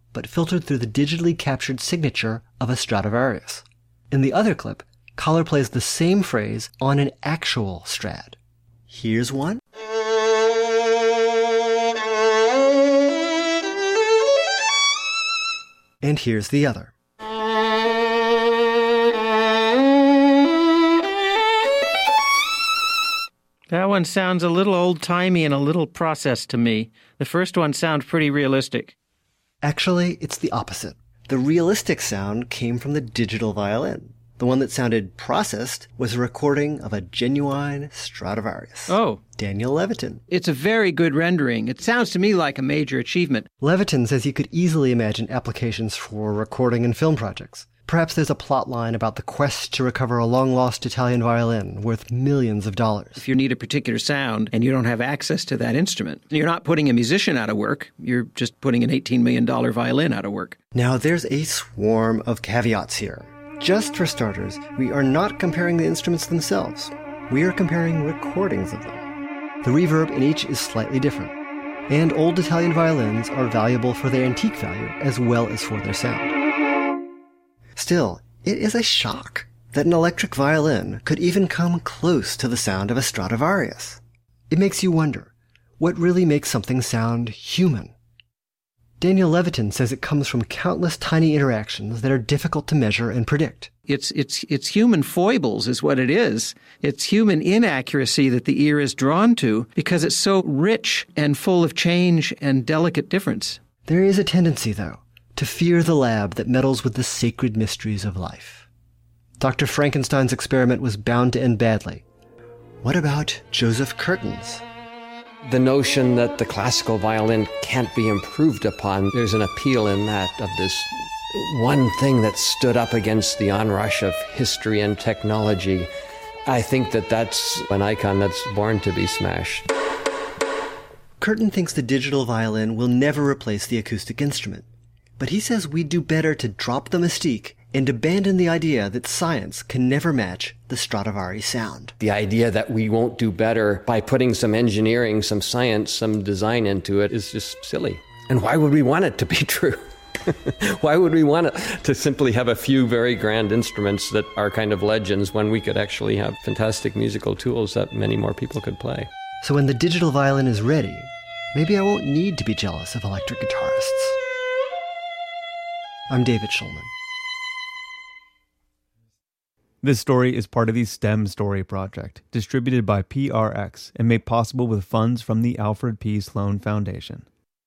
but filtered through the digitally captured signature of a Stradivarius. In the other clip, Collar plays the same phrase on an actual Strad. Here's one. And here's the other. That one sounds a little old-timey and a little processed to me. The first one sounds pretty realistic. Actually, it's the opposite. The realistic sound came from the digital violin. The one that sounded processed was a recording of a genuine Stradivarius. Oh. Daniel Levitin. It's a very good rendering. It sounds to me like a major achievement. Levitin says he could easily imagine applications for recording and film projects. Perhaps there's a plot line about the quest to recover a long-lost Italian violin worth millions of dollars. If you need a particular sound and you don't have access to that instrument, you're not putting a musician out of work. You're just putting an $18 million violin out of work. Now, there's a swarm of caveats here. Just for starters, we are not comparing the instruments themselves. We are comparing recordings of them. The reverb in each is slightly different. And old Italian violins are valuable for their antique value as well as for their sound. Still, it is a shock that an electric violin could even come close to the sound of a Stradivarius. It makes you wonder, what really makes something sound human? Daniel Levitin says it comes from countless tiny interactions that are difficult to measure and predict. It's human foibles is what it is. It's human inaccuracy that the ear is drawn to because it's so rich and full of change and delicate difference. There is a tendency, though, to fear the lab that meddles with the sacred mysteries of life. Dr. Frankenstein's experiment was bound to end badly. What about Joseph Curtin's? The notion that the classical violin can't be improved upon, there's an appeal in that of this one thing that stood up against the onrush of history and technology. I think that that's an icon that's born to be smashed. Curtin thinks the digital violin will never replace the acoustic instrument. But he says we'd do better to drop the mystique and abandon the idea that science can never match the Stradivari sound. The idea that we won't do better by putting some engineering, some science, some design into it is just silly. And why would we want it to be true? Why would we want it to simply have a few very grand instruments that are kind of legends when we could actually have fantastic musical tools that many more people could play? So when the digital violin is ready, maybe I won't need to be jealous of electric guitarists. I'm David Schulman. This story is part of the STEM Story Project, distributed by PRX and made possible with funds from the Alfred P. Sloan Foundation.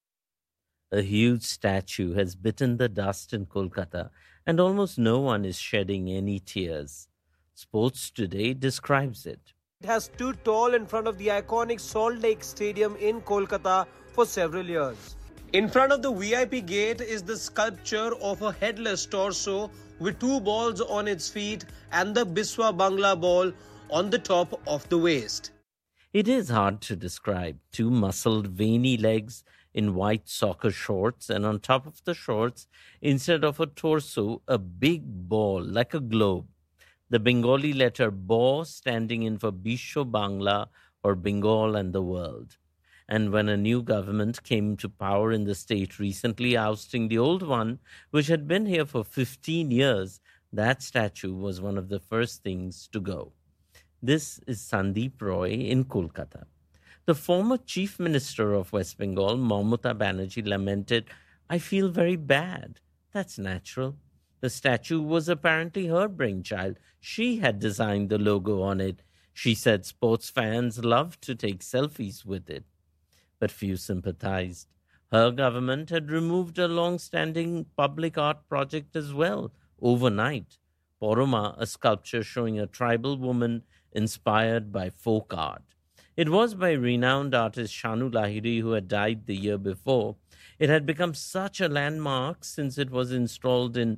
A huge statue has bitten the dust in Kolkata, and almost no one is shedding any tears. Sports Today describes it. It has stood tall in front of the iconic Salt Lake Stadium in Kolkata for several years. In front of the VIP gate is the sculpture of a headless torso with two balls on its feet and the Biswa Bangla ball on the top of the waist. It is hard to describe. Two muscled, veiny legs in white soccer shorts, and on top of the shorts, instead of a torso, a big ball like a globe. The Bengali letter Ba standing in for Bisho Bangla, or Bengal and the world. And when a new government came to power in the state recently, ousting the old one, which had been here for 15 years, that statue was one of the first things to go. This is Sandeep Roy in Kolkata. The former Chief Minister of West Bengal, Mamata Banerjee, lamented, "I feel very bad." That's natural. The statue was apparently her brainchild. She had designed the logo on it. She said sports fans loved to take selfies with it. But few sympathized. Her government had removed a long-standing public art project as well, overnight. Poroma, a sculpture showing a tribal woman inspired by folk art. It was by renowned artist Shanu Lahiri, who had died the year before. It had become such a landmark since it was installed in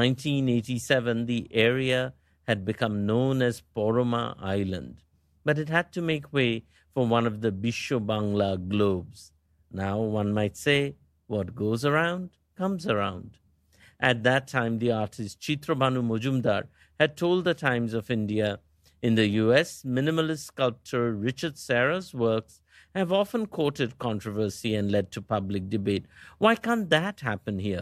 1987. The area had become known as Poroma Island. But it had to make way for one of the Bisho Bangla globes. Now one might say, what goes around, comes around. At that time, the artist Chitrabhanu Majumdar had told the Times of India, in the US, minimalist sculptor Richard Serra's works have often courted controversy and led to public debate. Why can't that happen here?